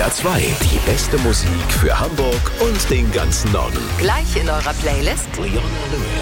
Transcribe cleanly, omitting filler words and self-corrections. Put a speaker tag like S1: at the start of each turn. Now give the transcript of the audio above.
S1: SWR 2. Die beste Musik für Hamburg und den ganzen Norden.
S2: Gleich in eurer Playlist
S1: Leona Lewis.